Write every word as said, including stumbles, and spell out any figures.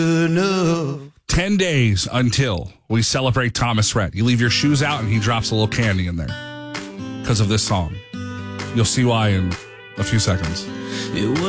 Ten days until we celebrate Thomas Rhett. You leave your shoes out and he drops a little candy in there because of this song. You'll see why in a few seconds. It was